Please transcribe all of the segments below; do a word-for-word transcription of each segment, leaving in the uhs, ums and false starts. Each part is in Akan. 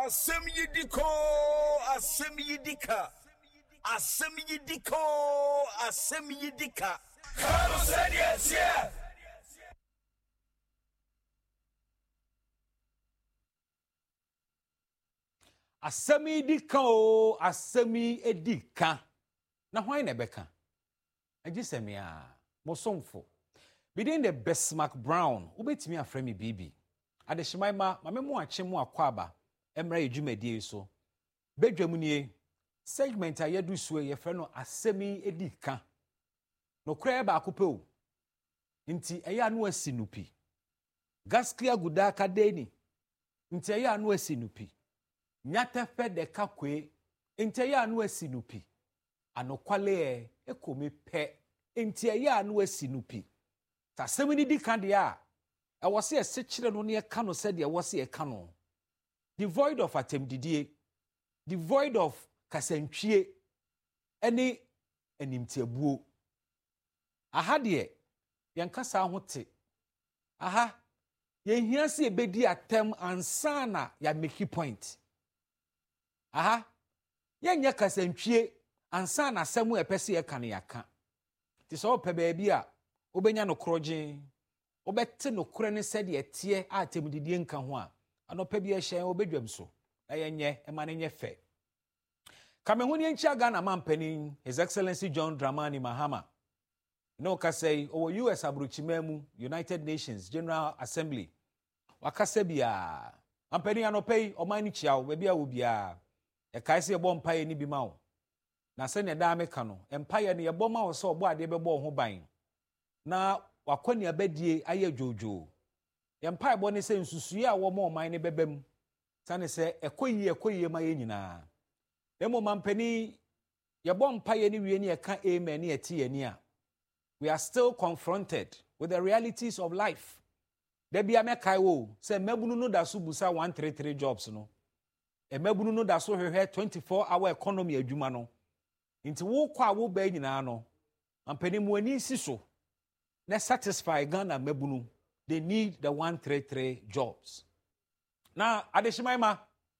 Asem yidiko, asem yidika. Asem yidiko, asem yidika. Kano said yes, yeah. Asem yidika o, asem edika. Na why nebeka? Ajisemia, mosomfo. Within the Besmark Brown, ubetimi afremi bibi. Adeshimaima, mamemu achemu akwaba. Emra ejumedie so. Bedwamu nie. Segment a yedu suwe ye freno asemi edika. No kra ba akupe o. Nti eya anu asinupi. Gaskiya guda kadeni. Nti eya anu asinupi. Nyata fe de kakwe. Nti eya anu asinupi. Anokwale ekomi pe. Nti eya anu asinupi. Ta semini di kan dia. E wose e sekire no ne ka no said e wose e ka no. Devoid of atemdidie. Devoid of kasantwie ene animtiabuo. Aha de yen kasa hote. Aha yen hia se ebedi atem ansa na ya make point. Aha yen nya kasantwie ansa na asemu epese ye kan ya ka. Ti so pe ba bia obenya no krogen obete no kro ne said ye tie atemdidie nka ho a anopa bia hyen obedwam so na yenye e ma ne nye fe. Kamehuni enchi Ghana mampanin His Excellency John Dramani Mahama. No ka say o U S Abrochimemu United Nations General Assembly. Wakase bia mampanin anopei omani chiawo be bia wo bia. E kai se ebo mpaye ni bi ma wo. Na se ne da meka no empaye ne ebo ma wo se obo ade be bo ho ban. Na wakwani abadie aye jojo. Empaye bo ne se nsusuye a wo ma oman ne bebem. Sane se ekoyi ekoyi ma ye nyina. Emo mampeni yebo mpaye ni wie ni eka amen ni eti ani a. We are still confronted with the realities of life. Debi amekai wo se mabunu no da so busa one thirty-three jobs no. E mabunu no da so hwehwe twenty-four hour economy adwuma no. Nti wo kwa wo ba nyina no. Mampeni mu ani si so. Na satisfy Ghana mabunu. They need the one thirty-three jobs. Na adeshimaima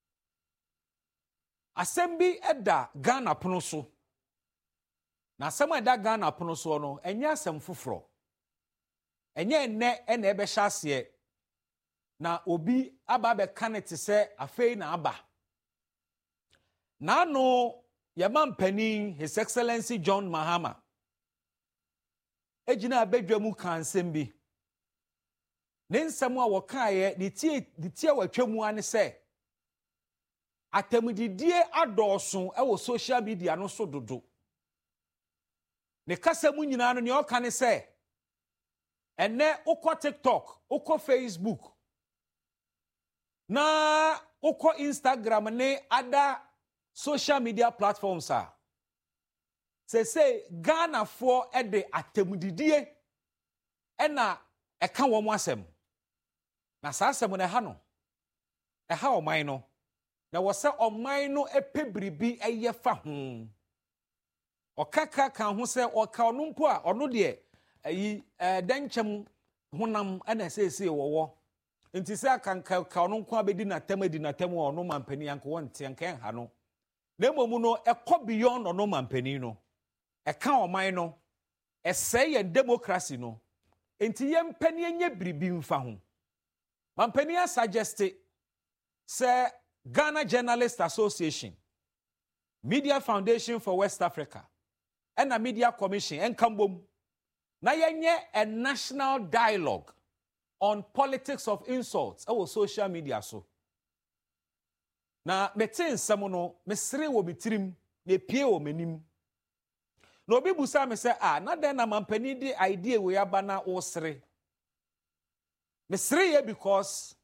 Asembi eda Ghana pono so. Na asem eda Ghana pono so no, enye asem foforo. Enye enne ene ebe hyase. Na obi aba be kanete se afei na aba. Na no yema mpani His Excellency John Mahama. Ejina abedwamu kan sembi. Ne nsem a wokae di tie di tie watwamu ane se atemdidie adoso ewo social media no so dodo. Ne kasa mu nyina no ne oka ne se ene ukọ TikTok, ukọ Facebook, na ukọ Instagram ne other social media platforms a. Se se Ghana for ede atemdidie ena eka wo mo asem. Na sa asem ne ha no. E ha o man no. Na wose oman no epebribi eye fa ho. Okaka kan ho se oka ono mpo a ono de ayi danchem honam ana sese wowo. Nti se akanka ka ono nko abedi na tem edi na tem ono mampani yanko wonte yanka ha no. Na emomu no ekọ beyond ono mampani no. Eka oman no esey ye democracy no. Nti ye mpani enye bribi mfa ho. Mampani suggest say Ghana Journalists Association, Media Foundation for West Africa, and a Media Commission, and Kambum, na yenye a national dialogue on politics of insults or social media so. Na metin samono mesre wo bitirim me pie wo menim. No bi busa me say ah na den na mampani di idea we abana wo sre. Mesre ye because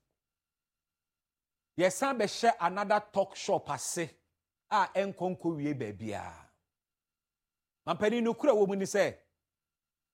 yes, be share another talk shop ase a enkonko wie babia. Mampani no kura wo mu ni say